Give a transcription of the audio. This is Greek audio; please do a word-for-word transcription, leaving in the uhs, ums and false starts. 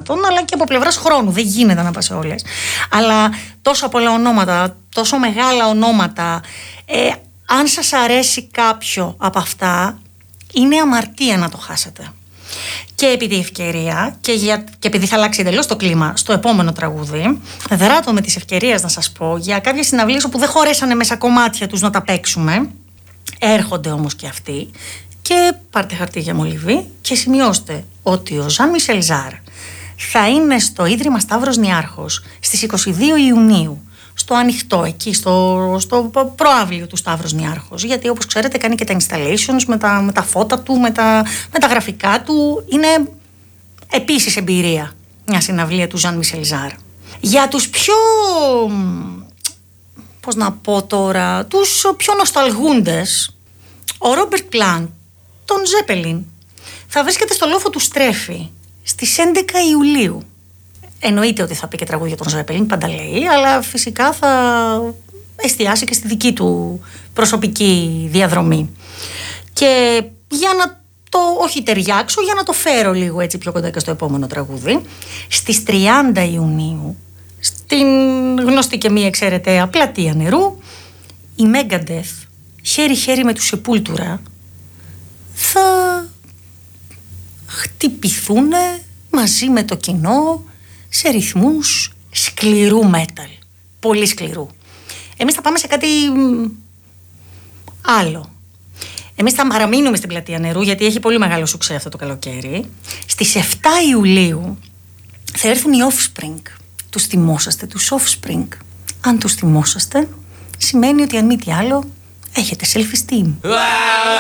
ονομάτων, αλλά και από πλευράς χρόνου. Δεν γίνεται να πας σε όλες. Αλλά τόσο πολλά ονόματα, τόσο μεγάλα ονόματα. Ε, αν σας αρέσει κάποιο από αυτά, είναι αμαρτία να το χάσετε. Και επί τη ευκαιρία, και, για, και επειδή θα αλλάξει εντελώς το κλίμα στο επόμενο τραγούδι, δράτω με τις ευκαιρίες να σας πω για κάποιες συναυλίες όπου δεν χωρέσανε μέσα κομμάτια τους να τα παίξουμε. Έρχονται όμως και αυτοί. Και πάρτε χαρτί για μολυβή και σημειώστε ότι ο Ζαν Μισελ Ζάρ θα είναι στο Ίδρυμα Σταύρος Νιάρχος στις είκοσι δύο Ιουνίου, στο ανοιχτό, εκεί στο, στο προαύλιο του Σταύρος Νιάρχος, γιατί όπως ξέρετε κάνει και τα installations με τα, με τα φώτα του, με τα, με τα γραφικά του. Είναι επίσης εμπειρία μια συναυλία του Ζαν Μισελ Ζάρ. Για τους πιο, πώς να πω τώρα, τους πιο νοσταλγούντες, ο Ρόμπερτ Πλάντ, τον Ζέπελιν, θα βρίσκεται στο λόφο του Στρέφη στις έντεκα Ιουλίου. Εννοείται ότι θα πει και τραγούδια τον Ζέπελιν, πάντα λέει, αλλά φυσικά θα εστιάσει και στη δική του προσωπική διαδρομή. Και για να το, όχι ταιριάξω, για να το φέρω λίγο έτσι πιο κοντά και στο επόμενο τραγούδι, στις τριάντα Ιουνίου, στην γνωστή και μη εξαιρεταία Πλατεία Νερού, η Megadeth, χέρι-χέρι με τους Sepultura, θα χτυπηθούν μαζί με το κοινό σε ρυθμούς σκληρού metal. Πολύ σκληρού. Εμείς θα πάμε σε κάτι άλλο. Εμείς θα παραμείνουμε στην Πλατεία Νερού, γιατί έχει πολύ μεγάλο σουξέ αυτό το καλοκαίρι. Στις επτά Ιουλίου θα έρθουν οι Offspring. Τους θυμόσαστε, τους Offspring. Αν τους θυμόσαστε, σημαίνει ότι αν μη τι άλλο έχετε self-esteem.